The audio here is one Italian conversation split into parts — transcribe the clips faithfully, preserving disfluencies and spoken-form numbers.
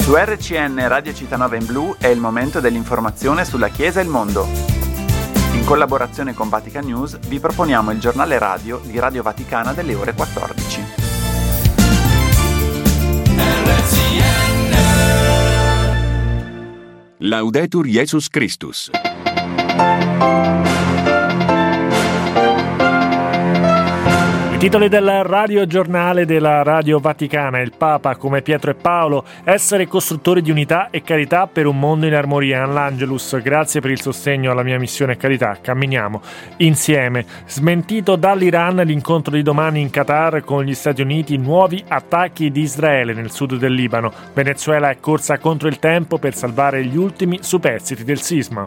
Su R C N Radio Città in Blu è il momento dell'informazione sulla Chiesa e il mondo. In collaborazione con Vatican News vi proponiamo il giornale radio di Radio Vaticana delle ore quattordici. R C N Laudetur Jesus Christus. Titoli del radiogiornale della Radio Vaticana. Il Papa, come Pietro e Paolo, essere costruttori di unità e carità per un mondo in armonia. L'Angelus, grazie per il sostegno alla mia missione carità. Camminiamo insieme. Smentito dall'Iran l'incontro di domani in Qatar con gli Stati Uniti, nuovi attacchi di Israele nel sud del Libano. Venezuela è corsa contro il tempo per salvare gli ultimi superstiti del sisma.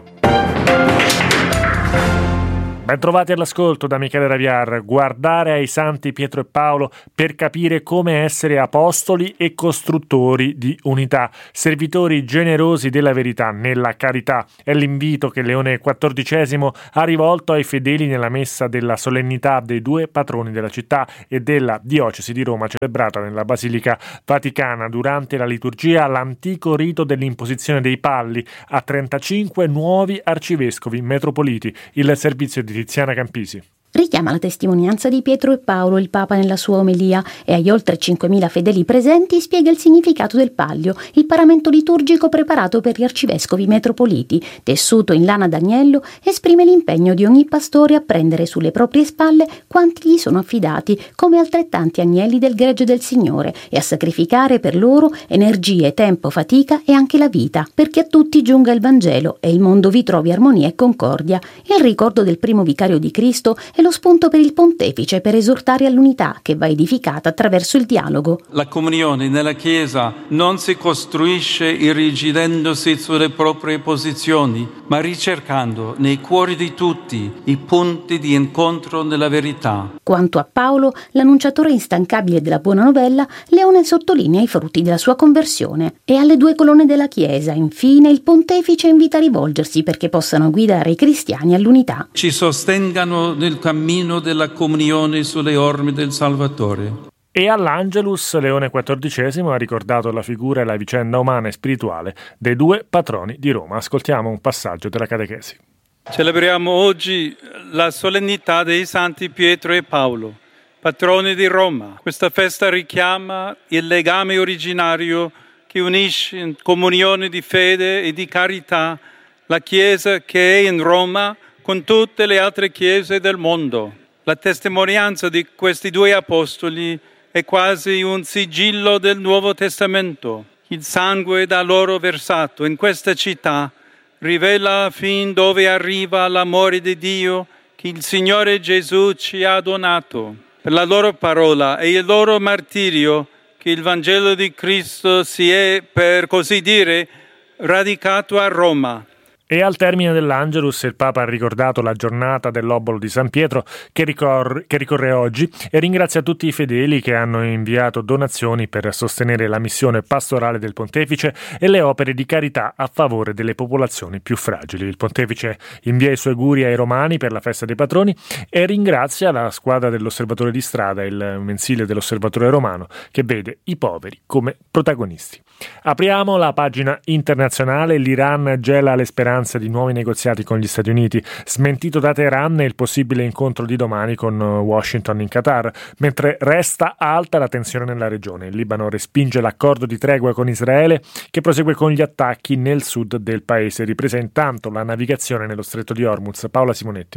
Ben trovati all'ascolto da Michele Raviar. Guardare ai santi Pietro e Paolo per capire come essere apostoli e costruttori di unità, servitori generosi della verità nella carità. È l'invito che Leone quattordicesimo ha rivolto ai fedeli nella messa della solennità dei due patroni della città e della diocesi di Roma, celebrata nella Basilica Vaticana. Durante la liturgia, l'antico rito dell'imposizione dei palli a trentacinque nuovi arcivescovi metropoliti. Il servizio di Tiziana Campisi. Richiama la testimonianza di Pietro e Paolo, il Papa, nella sua omelia, e agli oltre cinquemila fedeli presenti spiega il significato del pallio, il paramento liturgico preparato per gli arcivescovi metropoliti. Tessuto in lana d'agnello, esprime l'impegno di ogni pastore a prendere sulle proprie spalle quanti gli sono affidati, come altrettanti agnelli del gregge del Signore, e a sacrificare per loro energie, tempo, fatica e anche la vita, perché a tutti giunga il Vangelo e il mondo vi trovi armonia e concordia. Il ricordo del primo vicario di Cristo è lo spunto per il pontefice per esortare all'unità che va edificata attraverso il dialogo. La comunione nella Chiesa non si costruisce irrigidendosi sulle proprie posizioni, ma ricercando nei cuori di tutti i punti di incontro nella verità. Quanto a Paolo, l'annunciatore instancabile della buona novella, Leone sottolinea i frutti della sua conversione. E alle due colonne della Chiesa, infine, il pontefice invita a rivolgersi perché possano guidare i cristiani all'unità. Ci sostengano nel cammino della comunione sulle orme del Salvatore. E all'Angelus Leone quattordicesimo ha ricordato la figura e la vicenda umana e spirituale dei due patroni di Roma. Ascoltiamo un passaggio della catechesi. Celebriamo oggi la solennità dei santi Pietro e Paolo, patroni di Roma. Questa festa richiama il legame originario che unisce in comunione di fede e di carità la Chiesa che è in Roma con tutte le altre chiese del mondo. La testimonianza di questi due apostoli è quasi un sigillo del Nuovo Testamento. Il sangue da loro versato in questa città rivela fin dove arriva l'amore di Dio che il Signore Gesù ci ha donato. Per la loro parola e il loro martirio che il Vangelo di Cristo si è, per così dire, radicato a Roma. E al termine dell'Angelus il Papa ha ricordato la giornata dell'Obolo di San Pietro che, ricor- che ricorre oggi e ringrazia tutti i fedeli che hanno inviato donazioni per sostenere la missione pastorale del Pontefice e le opere di carità a favore delle popolazioni più fragili. Il Pontefice invia i suoi auguri ai romani per la festa dei patroni e ringrazia la squadra dell'Osservatore di Strada, il mensile dell'Osservatore Romano, che vede i poveri come protagonisti. Apriamo la pagina internazionale. L'Iran gela le speranze di nuovi negoziati con gli Stati Uniti. Smentito da Teheran il possibile incontro di domani con Washington in Qatar, mentre resta alta la tensione nella regione. Il Libano respinge l'accordo di tregua con Israele, che prosegue con gli attacchi nel sud del paese. Ripresa intanto la navigazione nello stretto di Hormuz. Paola Simonetti.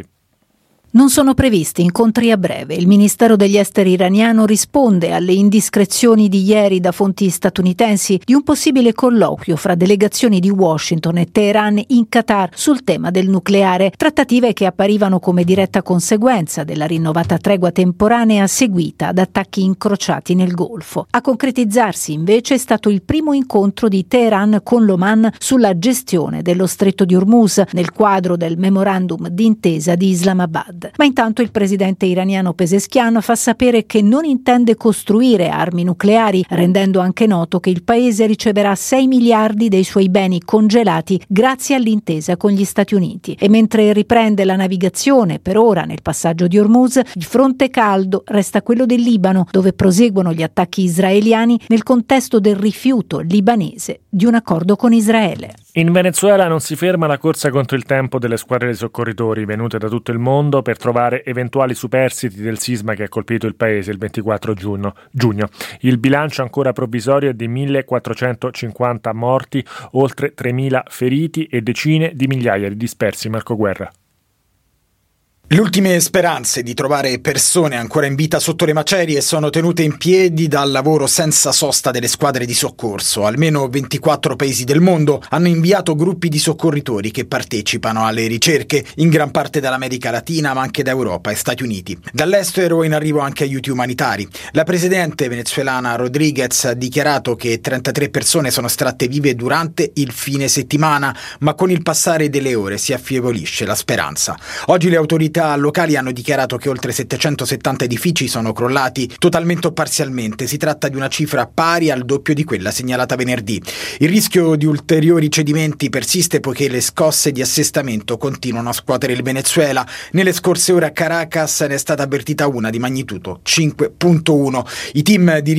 Non sono previsti incontri a breve. Il Ministero degli Esteri iraniano risponde alle indiscrezioni di ieri da fonti statunitensi di un possibile colloquio fra delegazioni di Washington e Teheran in Qatar sul tema del nucleare, trattative che apparivano come diretta conseguenza della rinnovata tregua temporanea seguita ad attacchi incrociati nel Golfo. A concretizzarsi invece è stato il primo incontro di Teheran con l'Oman sulla gestione dello stretto di Hormuz nel quadro del memorandum d'intesa di Islamabad. Riyadh. Ma intanto il presidente iraniano Pezeshkian fa sapere che non intende costruire armi nucleari, rendendo anche noto che il paese riceverà sei miliardi dei suoi beni congelati grazie all'intesa con gli Stati Uniti. E mentre riprende la navigazione per ora nel passaggio di Hormuz, il fronte caldo resta quello del Libano, dove proseguono gli attacchi israeliani nel contesto del rifiuto libanese di un accordo con Israele. In Venezuela non si ferma la corsa contro il tempo delle squadre dei soccorritori venute da tutto il mondo per trovare eventuali superstiti del sisma che ha colpito il paese il ventiquattro giugno. Il bilancio ancora provvisorio è di millequattrocentocinquanta morti, oltre tremila feriti e decine di migliaia di dispersi. Marco Guerra. Le ultime speranze di trovare persone ancora in vita sotto le macerie sono tenute in piedi dal lavoro senza sosta delle squadre di soccorso. Almeno ventiquattro paesi del mondo hanno inviato gruppi di soccorritori che partecipano alle ricerche, in gran parte dall'America Latina ma anche da Europa e Stati Uniti. Dall'estero in arrivo anche aiuti umanitari. La presidente venezuelana Rodriguez ha dichiarato che trentatré persone sono estratte vive durante il fine settimana, ma con il passare delle ore si affievolisce la speranza. Oggi le autorità locali hanno dichiarato che oltre settecentosettanta edifici sono crollati totalmente o parzialmente. Si tratta di una cifra pari al doppio di quella segnalata venerdì. Il rischio di ulteriori cedimenti persiste poiché le scosse di assestamento continuano a scuotere il Venezuela. Nelle scorse ore a Caracas ne è stata avvertita una di magnitudo cinque virgola uno. I team di